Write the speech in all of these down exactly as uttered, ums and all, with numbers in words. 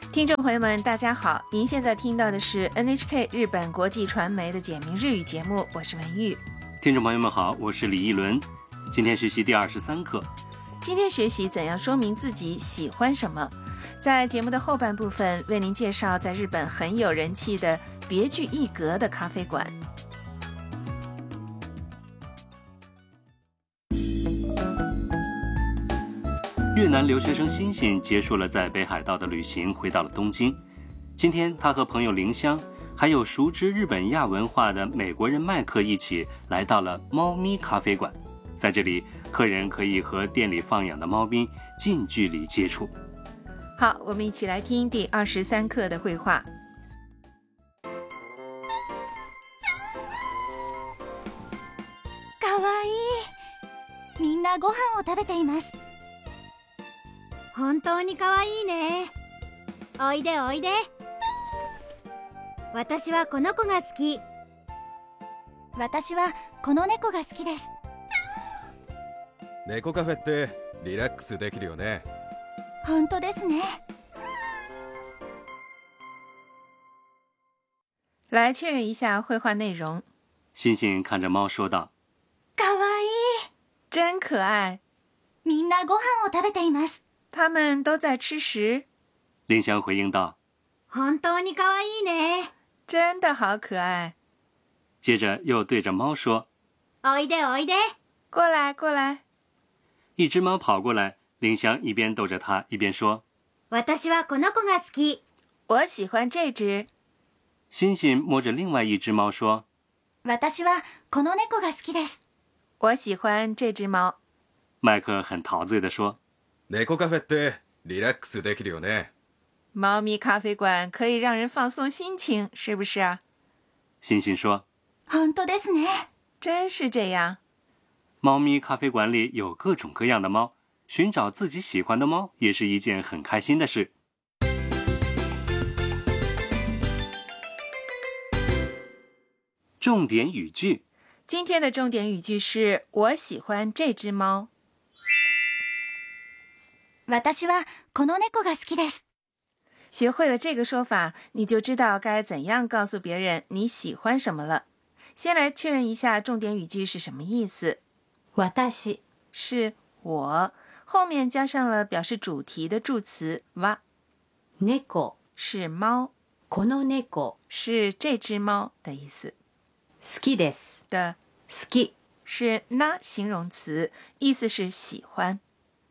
听众朋友们大家好，您现在听到的是 N H K 日本国际传媒的简明日语节目，我是文玉。 听众朋友们好，我是李一伦。今天学习第二十三课， 今天学习怎样说明自己喜欢什么。在节目的后半部分为您介绍在日本很有人气的别具一格的咖啡馆。 越南留学生欣欣结束了在北海道的旅行，回到了东京。今天他和朋友林香还有熟知日本亚文化的美国人麦克一起来到了猫咪咖啡馆。在这里，客人可以和店里放养的猫咪近距离接触。 好，我们一起来听第二十三课的绘画。 かわいい。みんなご飯を食べています。本当にかわいいね。おいでおいで。私はこの子が好き。私はこの猫が好きです。 猫カフェってリラックスできるよね。 本当ですね。 来确认一下绘画内容。 欣欣看着猫说道： かわいい。 真可爱。 みんなご飯を食べています。 他们都在吃食。 林香回应道： 本当にかわいいね。 真的好可爱。 接着又对着猫说： おいでおいで。 过来过来。 一只猫跑过来，林香一边逗着它，一边说： 私はこの子が好き。 我喜欢这只。 欣欣摸着另外一只猫说： 私はこの猫が好きです。 我喜欢这只猫。 麦克很陶醉地说： 猫カフェってリラックスできるよね。 猫咪咖啡馆可以让人放松心情，是不是啊？ 欣欣说： 本当ですね。 真是这样。 猫咪咖啡馆里有各种各样的猫，寻找自己喜欢的猫也是一件很开心的事。重点语句， 今天的重点语句是我喜欢这只猫。 私はこの猫が好きです。 学会了这个说法，你就知道该怎样告诉别人你喜欢什么了。先来确认一下重点语句是什么意思。 私是我，后面加上了表示主题的助词は。 猫是猫， この猫是这只猫的意思。 好きです的好き是那形容词，意思是喜欢。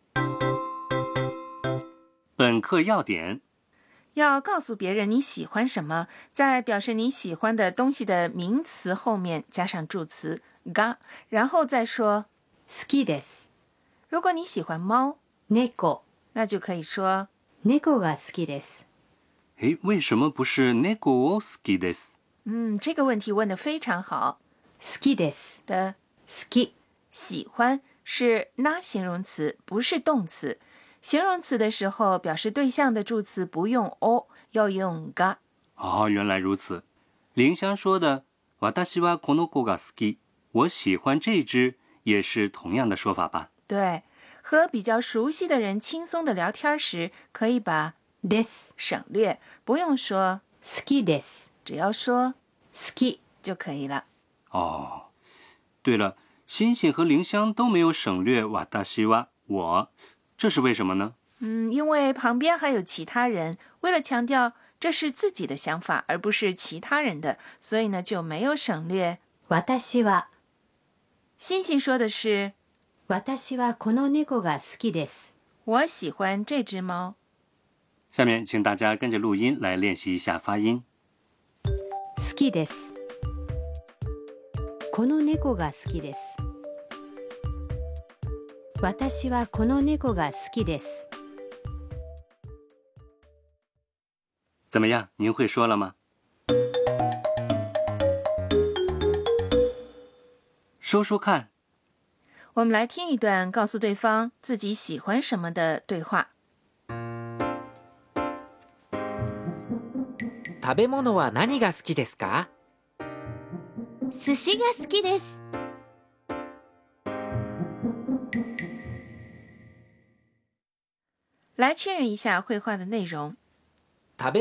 本课要点： 要告诉别人你喜欢什么，在表示你喜欢的东西的名词后面加上助词が，然后再说好きです。 如果你喜欢猫， 猫那就可以说猫が好きです。 诶，为什么不是猫を好きです？ 嗯，这个问题问得非常好。 好きです的好き喜欢是那形容词，不是动词。形容词的时候，表示对象的助词不用 o， 要用が。 哦，原来如此。林香说的私はこの子が好き，我喜欢这只，也是同样的说法吧？ 对，和比较熟悉的人轻松的聊天时，可以把です省略，不用说好きです。 只要说好き就可以了。 哦，对了，欣欣和林香都没有省略私は我，这是为什么呢？ 嗯，因为旁边还有其他人，为了强调这是自己的想法，而不是其他人的，所以呢就没有省略。 私は欣欣说的是私はこの猫が好きです。 我喜欢这只猫。 下面请大家跟着录音来练习一下发音。 好きです。この猫が好きです。私はこの猫が好きです。 怎么样，您会说了吗？说说看。 我们来听一段告诉对方自己喜欢什么的对话。 食べ物は何が好きですか？ 寿司が好きです。 来确认一下绘画的内容。